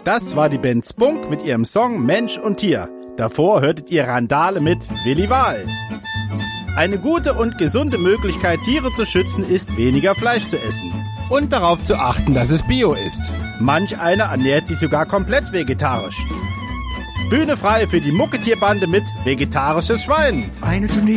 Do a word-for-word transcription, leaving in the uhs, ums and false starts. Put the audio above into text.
Das war die Band Spunk mit ihrem Song Mensch und Tier. Davor hörtet ihr Randale mit Willi Wahl. Eine gute und gesunde Möglichkeit, Tiere zu schützen, ist weniger Fleisch zu essen. Und darauf zu achten, dass es Bio ist. Manch einer ernährt sich sogar komplett vegetarisch. Bühne frei für die Mucketierbande mit Vegetarisches Schwein. Eine Tournee.